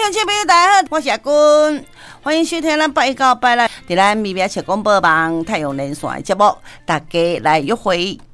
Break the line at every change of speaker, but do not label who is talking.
众朋友大家好，我是阿君，欢迎收听咱8月到8日在咱咪咪切广播网太阳连线的节目，大家来约会